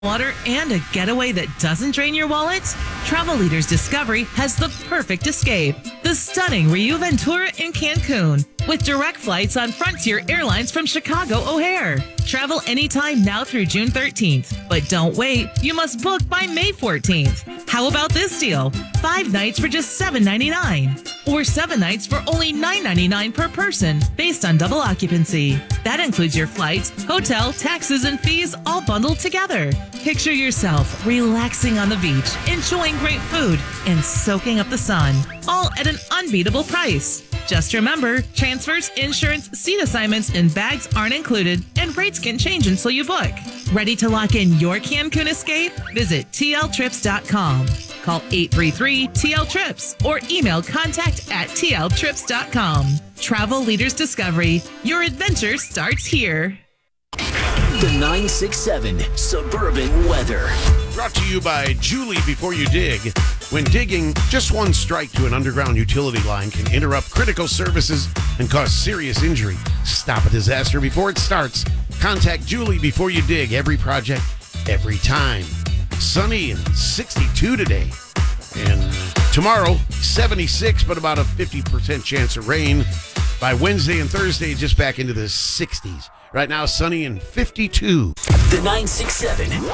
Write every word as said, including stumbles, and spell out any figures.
water, and a getaway that doesn't drain your wallet? Travel Leaders Discovery has the perfect escape. The stunning Rio Ventura in Cancun, with direct flights on Frontier Airlines from Chicago O'Hare. Travel anytime now through June thirteenth. But don't wait, you must book by May fourteenth. How about this deal? Five nights for just seven ninety-nine. Or seven nights for only nine ninety-nine per person, based on double occupancy. That includes your flights, hotel, taxes, and fees all bundled together. Picture yourself relaxing on the beach, enjoying great food, and soaking up the sun, all at an unbeatable price. Just remember, transfers, insurance, seat assignments, and bags aren't included, and rates can change until you book. Ready to lock in your Cancun escape? Visit T L trips dot com. Call eight three three T L trips or email contact at T L trips dot com. Travel Leaders Discovery. Your adventure starts here. The nine six seven Suburban Weather. Brought to you by Julie Before You Dig. When digging, just one strike to an underground utility line can interrupt critical services and cause serious injury. Stop a disaster before it starts. Contact Julie Before You Dig. Every project, every time. Sunny and sixty-two today. And tomorrow, seventy-six, but about a fifty percent chance of rain. By Wednesday and Thursday, just back into the sixties. Right now, sunny and fifty-two. The nine six seven